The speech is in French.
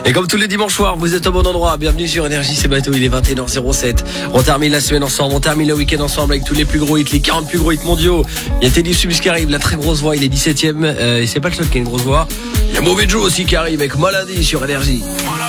Et comme tous les dimanches soirs, vous êtes au bon endroit. Bienvenue sur Énergie, c'est bateau, il est 21h07. On termine la semaine ensemble, on termine le week-end ensemble avec tous les plus gros hits, les 40 plus gros hits mondiaux. Il y a Teddy Swims qui arrive, la très grosse voix, il est 17ème. Et c'est pas le seul qui a une grosse voix. Il y a Mauvais Joe aussi qui arrive avec Maladie sur Énergie.